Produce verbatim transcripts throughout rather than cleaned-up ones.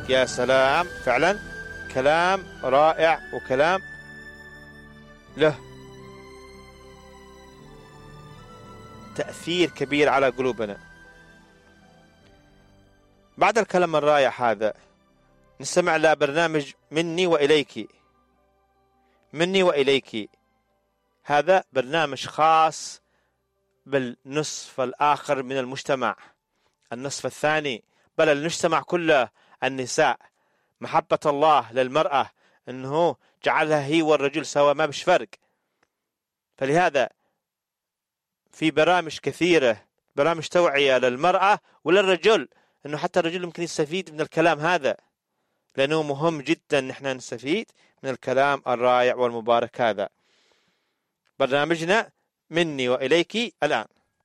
يا سلام، فعلا كلام رائع وكلام له تأثير كبير على قلوبنا. بعد الكلام الرائع هذا نستمع إلى برنامج مني وإليك. مني وإليك هذا برنامج خاص بالنصف الآخر من المجتمع، النصف الثاني، بل المجتمع كله، النساء. محبة الله للمرأة أنه جعلها هي والرجل سوا، ما بش فرق. فلهذا في برامج كثيرة، برامج توعية للمرأة وللرجل، أنه حتى الرجل ممكن يستفيد من الكلام هذا، لأنه مهم جدا نحن نستفيد من الكلام الرائع والمبارك هذا. برنامجنا مني وإليك الآن.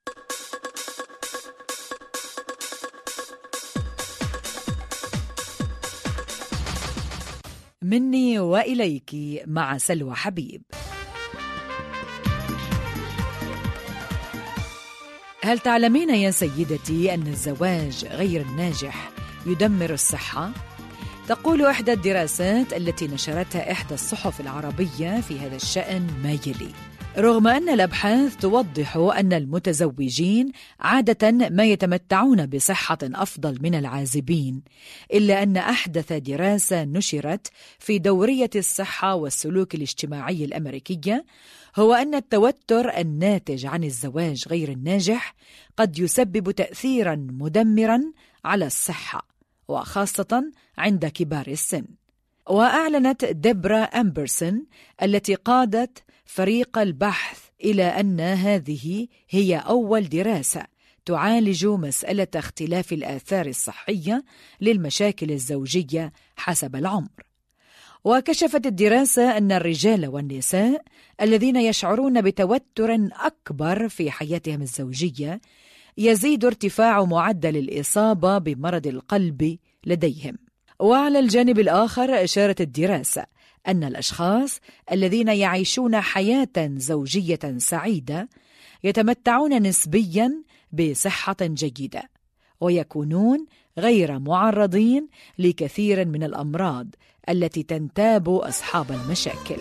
مني وإليك مع سلوى حبيب. هل تعلمين يا سيدتي أن الزواج غير الناجح يدمر الصحة؟ تقول إحدى الدراسات التي نشرتها إحدى الصحف العربية في هذا الشأن ما يلي: رغم أن الأبحاث توضح أن المتزوجين عادة ما يتمتعون بصحة أفضل من العازبين، إلا أن أحدث دراسة نشرت في دورية الصحة والسلوك الاجتماعي الأمريكية هو أن التوتر الناتج عن الزواج غير الناجح قد يسبب تأثيراً مدمراً على الصحة، وخاصة عند كبار السن. وأعلنت ديبرا أمبرسون التي قادت فريق البحث إلى أن هذه هي أول دراسة تعالج مسألة اختلاف الآثار الصحية للمشاكل الزوجية حسب العمر. وكشفت الدراسة أن الرجال والنساء الذين يشعرون بتوتر أكبر في حياتهم الزوجية يزيد ارتفاع معدل الإصابة بمرض القلب لديهم. وعلى الجانب الآخر أشارت الدراسة أن الأشخاص الذين يعيشون حياة زوجية سعيدة يتمتعون نسبياً بصحة جيدة، ويكونون غير معرضين لكثير من الأمراض التي تنتاب أصحاب المشاكل.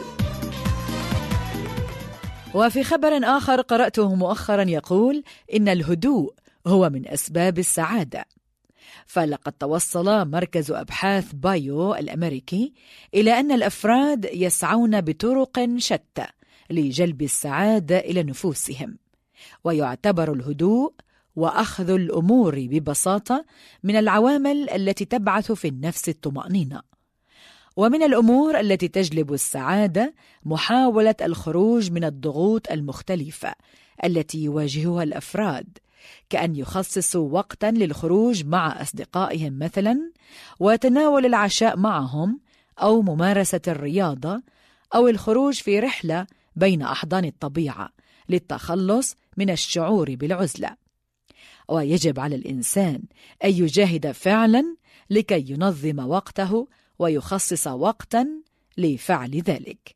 وفي خبر آخر قرأته مؤخراً يقول إن الهدوء هو من أسباب السعادة. فلقد توصل مركز أبحاث بايو الأمريكي إلى أن الأفراد يسعون بطرق شتى لجلب السعادة إلى نفوسهم، ويعتبر الهدوء وأخذ الأمور ببساطة من العوامل التي تبعث في النفس الطمأنينة. ومن الأمور التي تجلب السعادة محاولة الخروج من الضغوط المختلفة التي يواجهها الأفراد، كأن يخصصوا وقتاً للخروج مع أصدقائهم مثلاً، وتناول العشاء معهم، أو ممارسة الرياضة، أو الخروج في رحلة بين أحضان الطبيعة للتخلص من الشعور بالعزلة. ويجب على الإنسان أن يجاهد فعلاً لكي ينظم وقته ويخصص وقتاً لفعل ذلك.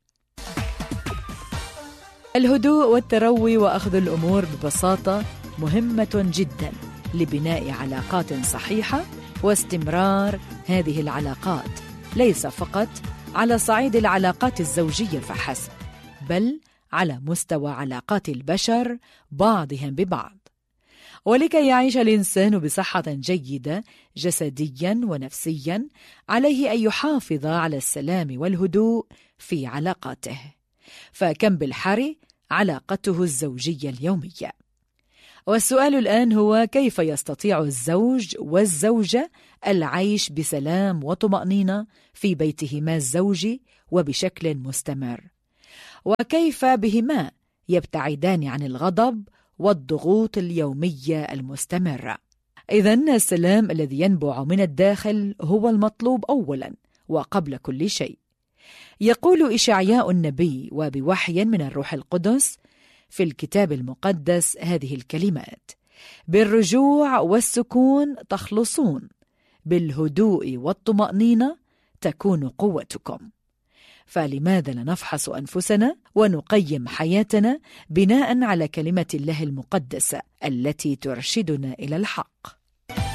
الهدوء والتروي وأخذ الأمور ببساطة مهمة جداً لبناء علاقات صحيحة واستمرار هذه العلاقات، ليس فقط على صعيد العلاقات الزوجية فحسب، بل على مستوى علاقات البشر بعضهم ببعض. ولكي يعيش الإنسان بصحة جيدة جسدياً ونفسياً، عليه أن يحافظ على السلام والهدوء في علاقاته. فكم بالحري علاقته الزوجية اليومية. والسؤال الآن هو: كيف يستطيع الزوج والزوجة العيش بسلام وطمأنينة في بيتهما الزوجي وبشكل مستمر؟ وكيف بهما يبتعدان عن الغضب والضغوط اليومية المستمرة؟ إذن السلام الذي ينبع من الداخل هو المطلوب أولاً وقبل كل شيء. يقول إشعياء النبي وبوحي من الروح القدس في الكتاب المقدس هذه الكلمات: بالرجوع والسكون تخلصون، بالهدوء والطمأنينة تكون قوتكم. فلماذا لا نفحص أنفسنا ونقيم حياتنا بناء على كلمة الله المقدسة التي ترشدنا إلى الحق؟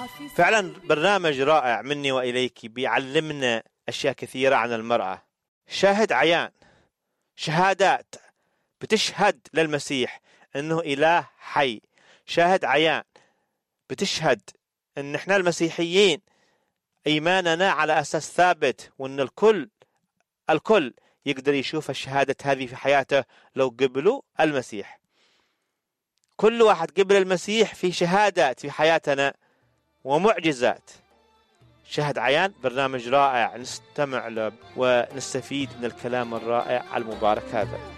فعلا برنامج رائع مني وإليك بيعلمنا أشياء كثيرة عن المرأة. شاهد عيان، شهادات بتشهد للمسيح أنه إله حي. شاهد عيان بتشهد أن احنا المسيحيين إيماننا على أساس ثابت، وأن الكل الكل يقدر يشوف الشهادة هذه في حياته لو قبلوا المسيح. كل واحد قبل المسيح في شهادات في حياتنا ومعجزات. شهد عيان برنامج رائع نستمع له ونستفيد من الكلام الرائع المبارك هذا.